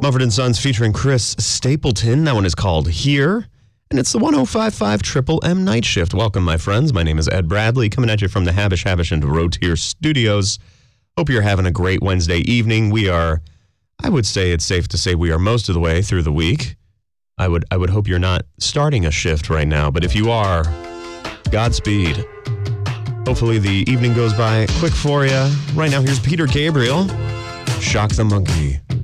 Mumford & Sons featuring Chris Stapleton. That one is called Here, and it's the 105.5 Triple M Night Shift. Welcome, my friends. My name is Ed Bradley, coming at you from the Habish and Rotier Studios. Hope you're having a great Wednesday evening. I would say it's safe to say we are most of the way through the week. I would hope you're not starting a shift right now, but if you are, Godspeed. Hopefully the evening goes by quick for you. Right now, here's Peter Gabriel, Shock the Monkey.